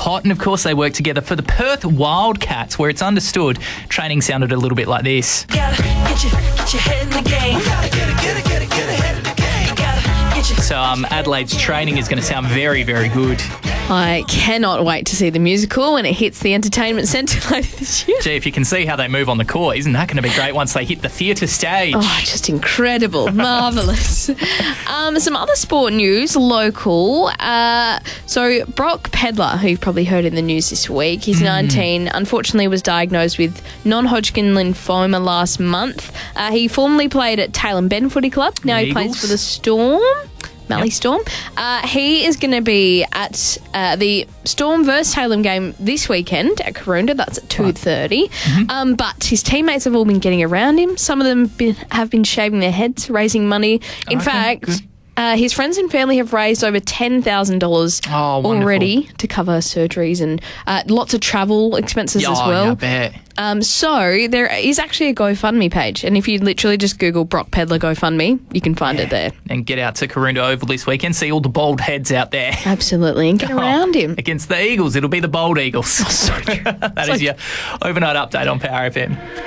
hot. And, of course, they work together for the Perth Wildcats, where it's understood training sounded a little bit like this. Gotta get your head in the game. Gotta get ahead of the game. Gotta get your... So Adelaide's training is going to sound very, very good. I cannot wait to see the musical when it hits the entertainment centre later this year. Gee, if you can see how they move on the court, isn't that going to be great once they hit the theatre stage? Oh, just incredible. Marvellous. Some other sport news, local. So Brock Pedler, who you've probably heard in the news this week, he's 19, unfortunately was diagnosed with non-Hodgkin lymphoma last month. He formerly played at Taylor Ben Footy Club. Now he plays for the Storm. Mallee Storm. He is going to be at the Storm versus Taylor game this weekend at Karoonda. That's at 2:30. But his teammates have all been getting around him. Some of them have been shaving their heads, raising money. In fact, his friends and family have raised over $10,000 already to cover surgeries and lots of travel expenses as well. Yeah, I bet. So there is actually a GoFundMe page, and if you literally just Google Brock Pedler GoFundMe, you can find it there. And get out to Karoonda Oval this weekend, see all the bald heads out there. Absolutely, and get around him. Against the Eagles, it'll be the Bold Eagles. That is your overnight update on Power FM.